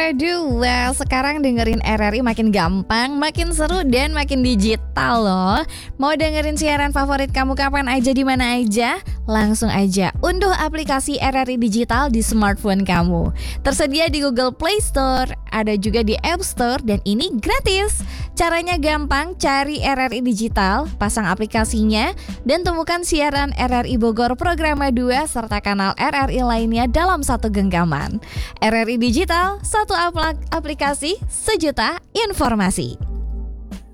Waduh, wah, sekarang dengerin RRI makin gampang, makin seru dan makin digital loh. Mau dengerin siaran favorit kamu kapan aja di mana aja? Langsung aja unduh aplikasi RRI Digital di smartphone kamu. Tersedia di Google Play Store, ada juga di App Store dan ini gratis. Caranya gampang, cari RRI Digital, pasang aplikasinya dan temukan siaran RRI Bogor Programa 2 serta kanal RRI lainnya dalam satu genggaman. RRI Digital, satu aplikasi, sejuta informasi.